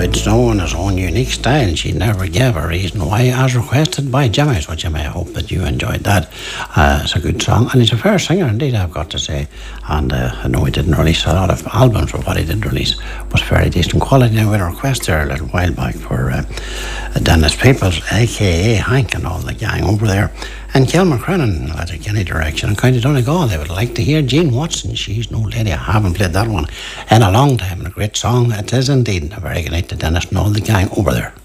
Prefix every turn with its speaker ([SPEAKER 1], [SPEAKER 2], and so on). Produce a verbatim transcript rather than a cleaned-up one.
[SPEAKER 1] enjoyed Snow in his own unique style. She never gave a reason why, as requested by Jimmy's, which I may hope that you enjoyed that. Uh, it's a good song, and he's a fair singer indeed, I've got to say. And uh, I know he didn't release a lot of albums, but what he did release was very decent quality. Now, we had a request there a little while back for uh, Dennis Peoples, aka Hank, and all the gang over there. And Kilmer Crennan, I think any direction, and County Donegal, they would like to hear Jean Watson. She's no lady, I haven't played that one in a long time, and a great song it is indeed. A very good night to Dennis and all the gang over there.